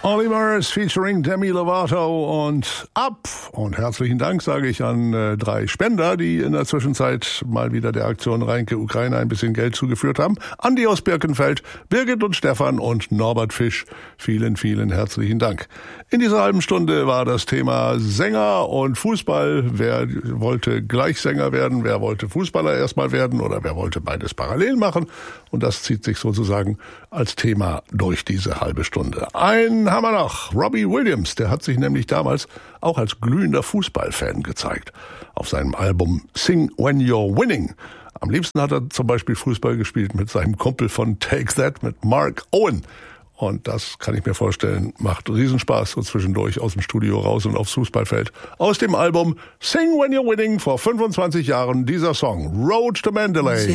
Olivers featuring Demi Lovato und Up. Und herzlichen Dank sage ich an 3 Spender, die in der Zwischenzeit mal wieder der Aktion Reinke Ukraine ein bisschen Geld zugeführt haben. Andi aus Birkenfeld, Birgit und Stefan und Norbert Fisch. Vielen, vielen herzlichen Dank. In dieser halben Stunde war das Thema Sänger und Fußball. Wer wollte gleich Sänger werden, wer wollte Fußballer erstmal werden oder wer wollte beides parallel machen. Und das zieht sich sozusagen als Thema durch diese halbe Stunde. Einen haben wir noch. Robbie Williams, der hat sich nämlich damals auch als glühender Fußballfan gezeigt. Auf seinem Album Sing When You're Winning. Am liebsten hat er zum Beispiel Fußball gespielt mit seinem Kumpel von Take That, mit Mark Owen. Und das kann ich mir vorstellen, macht Riesenspaß so zwischendurch aus dem Studio raus und aufs Fußballfeld. Aus dem Album Sing When You're Winning vor 25 Jahren dieser Song Road to Mandalay.